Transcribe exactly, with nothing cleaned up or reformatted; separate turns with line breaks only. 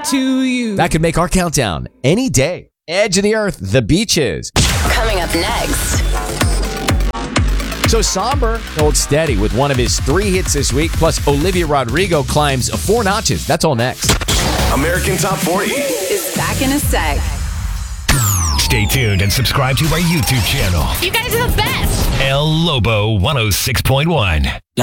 to you.
That could make our countdown any day. Edge of the Earth, The Beaches.
Coming up next.
So Somber holds steady with one of his three hits this week, plus Olivia Rodrigo climbs four notches. That's all next.
American Top forty
Is back in a sec.
Stay tuned and subscribe to our YouTube channel.
You guys are the best.
El Lobo one oh six point one.